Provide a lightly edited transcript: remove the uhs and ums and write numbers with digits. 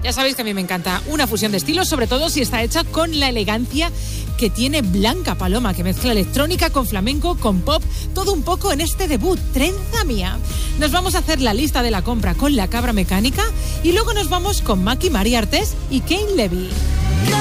Ya sabéis que a mí me encanta una fusión de estilos, sobre todo si está hecha con la elegancia que tiene Blanca Paloma, que mezcla electrónica con flamenco, con pop, todo un poco en este debut, Trenza Mía. Nos vamos a hacer la lista de la compra con La Cabra Mecánica y luego nos vamos con Maki María Artés y Kane Levy.